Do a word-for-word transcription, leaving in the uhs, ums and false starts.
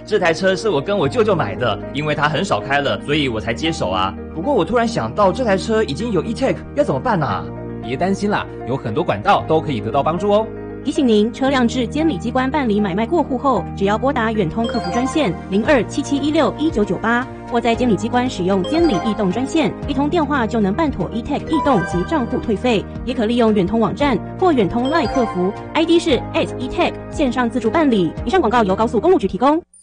这台车是我跟我舅舅买的，因为他很少开了，所以我才接手啊。不过我突然想到，这台车已经有 E-Tech， 要怎么办啊？ 别担心啦，有很多管道都可以得到帮助哦。 提醒您，车辆至监理机关办理买卖过户后，只要拨打远通客服专线零二七七一六一九九八，或在监理机关使用监理易动专线，一通电话就能办妥 E-Tech 易动及账户退费。也可利用远通网站或远通 LINE 客服 ，I D 是 at E-Tech 线上自助办理。以上广告由高速公路局提供。